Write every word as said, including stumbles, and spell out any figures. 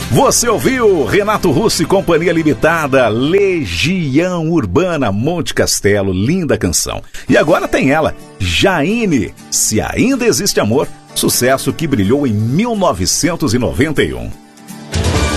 Você ouviu Renato Russo e Companhia Limitada, Legião Urbana, Monte Castelo, linda canção. E agora tem ela, Jaine, Se Ainda Existe Amor, sucesso que brilhou em mil novecentos e noventa e um.